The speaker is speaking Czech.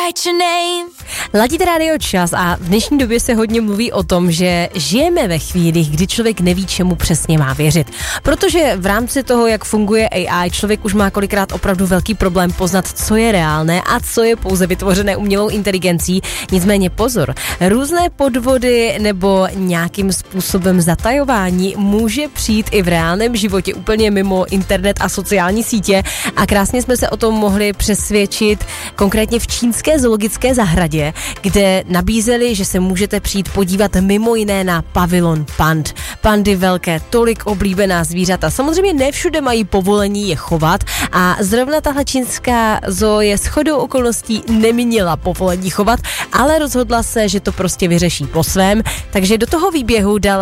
Ladíte rádio Čas a v dnešní době se hodně mluví o tom, že žijeme ve chvílích, kdy člověk neví, čemu přesně má věřit. Protože v rámci toho, jak funguje AI, člověk už má kolikrát opravdu velký problém poznat, co je reálné a co je pouze vytvořené umělou inteligencí. Nicméně pozor, různé podvody nebo nějakým způsobem zatajování může přijít i v reálném životě úplně mimo internet a sociální sítě a krásně jsme se o tom mohli přesvědčit konkrétně v čínské zoologické zahradě, kde nabízeli, že se můžete přijít podívat mimo jiné na pavilon pand. Pandy velké, tolik oblíbená zvířata. Samozřejmě ne všude mají povolení je chovat a zrovna tahle čínská zoo je shodou okolností neměla povolení chovat, ale rozhodla se, že to prostě vyřeší po svém, takže do toho výběhu dala